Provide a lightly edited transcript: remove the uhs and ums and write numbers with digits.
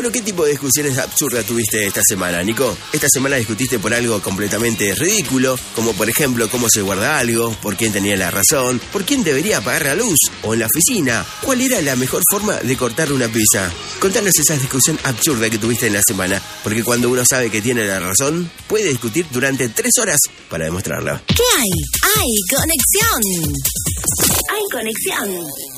Bueno, ¿qué tipo de discusiones absurdas tuviste esta semana, Nico? Esta semana discutiste por algo completamente ridículo, como por ejemplo cómo se guarda algo, por quién tenía la razón, por quién debería apagar la luz, o en la oficina, cuál era la mejor forma de cortar una pizza. Contanos esa discusión absurda que tuviste en la semana, porque cuando uno sabe que tiene la razón, puede discutir durante 3 horas para demostrarlo. ¿Qué hay? ¡Hay conexión! ¡Hay conexión!